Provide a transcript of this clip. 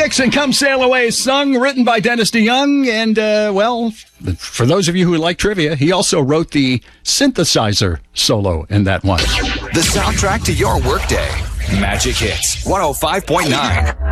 Dixon, Come Sail Away, sung, written by Dennis DeYoung. And, well, for those of you who like trivia, he also wrote the synthesizer solo in that one. The soundtrack to your workday. Magic Hits 105.9.